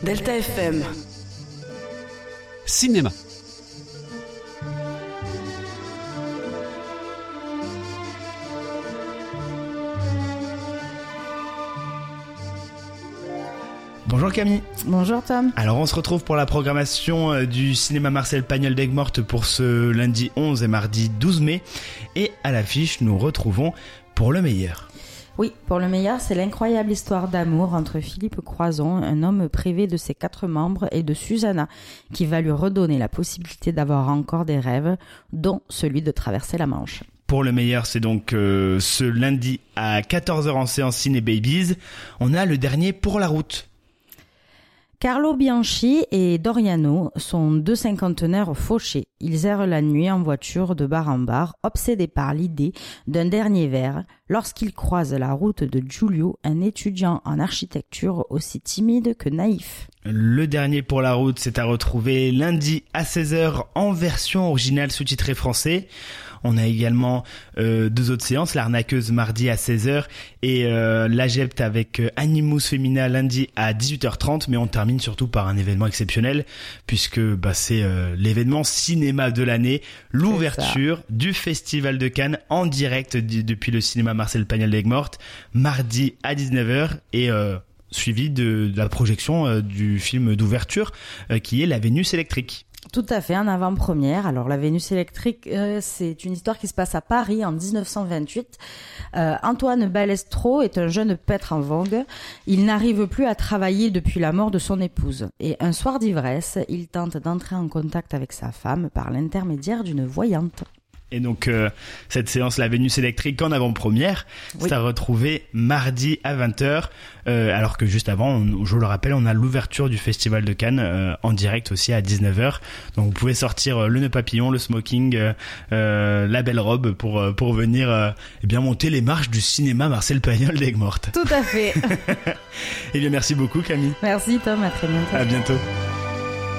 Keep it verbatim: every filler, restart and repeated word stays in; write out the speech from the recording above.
Delta F M. Cinéma. Bonjour Camille. Bonjour Tom. Alors on se retrouve pour la programmation du cinéma Marcel Pagnol d'Aigues-Mortes pour ce lundi onze et mardi douze mai. Et à l'affiche, nous retrouvons Pour le meilleur. Oui, Pour le meilleur, c'est l'incroyable histoire d'amour entre Philippe Croison, un homme privé de ses quatre membres, et de Susanna, qui va lui redonner la possibilité d'avoir encore des rêves, dont celui de traverser la Manche. Pour le meilleur, c'est donc euh, ce lundi à quatorze heures en séance Ciné Babies. On a le dernier Pour la route. Carlo Bianchi et Doriano sont deux cinquantenaires fauchés. Ils errent la nuit en voiture de bar en bar, obsédés par l'idée d'un dernier verre, lorsqu'ils croisent la route de Giulio, un étudiant en architecture aussi timide que naïf. Le dernier Pour la route, c'est à retrouver lundi à seize heures en version originale sous-titrée français. On a également euh, deux autres séances, l'arnaqueuse mardi à seize heures et euh, l'Agept avec euh, Animus Femina lundi à dix-huit heures trente. Mais on termine surtout par un événement exceptionnel puisque bah, c'est euh, l'événement cinéma de l'année, l'ouverture du Festival de Cannes en direct d- depuis le cinéma Marcel Pagnol d'Aigues-Mortes, mardi à dix-neuf heures et... Euh, suivi de, de la projection euh, du film d'ouverture euh, qui est La Vénus électrique. Tout à fait, en avant-première. Alors, La Vénus électrique, euh, c'est une histoire qui se passe à Paris en dix-neuf cent vingt-huit. Euh, Antoine Balestro est un jeune peintre en vogue. Il n'arrive plus à travailler depuis la mort de son épouse. Et un soir d'ivresse, il tente d'entrer en contact avec sa femme par l'intermédiaire d'une voyante. Et donc euh, cette séance La Vénus électrique en avant-première, oui. C'est à retrouver mardi à vingt heures, euh, alors que juste avant, on, je le rappelle, on a l'ouverture du Festival de Cannes euh, en direct aussi à dix-neuf heures. Donc vous pouvez sortir euh, le nœud papillon, le smoking, euh, euh, la belle robe pour euh, pour venir euh, eh bien monter les marches du cinéma Marcel Pagnol d'Aigues-Mortes. Tout à fait. Eh bien merci beaucoup Camille. Merci Tom, à très bientôt. À bientôt.